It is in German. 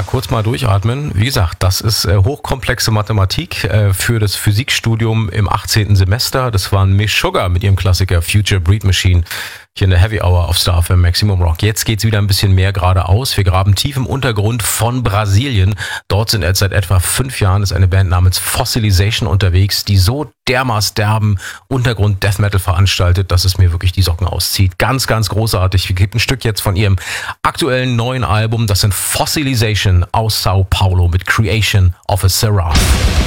kurz mal durchatmen. Wie gesagt, das ist hochkomplexe Mathematik für das Physikstudium im 18. Semester. Das waren Miss Sugar mit ihrem Klassiker Future Breed Machine hier in der Heavy Hour auf Star FM Maximum Rock. Jetzt geht's wieder ein bisschen mehr geradeaus. Wir graben tief im Untergrund von Brasilien. Dort sind seit etwa 5 Jahren ist eine Band namens Fossilization unterwegs, die so dermaßen derben Untergrund Death Metal veranstaltet, dass es mir wirklich die Socken auszieht. Ganz, ganz großartig. Wir geben ein Stück jetzt von ihrem aktuellen neuen Album. Das sind Fossilization aus Sao Paulo mit Creation of a Seraph.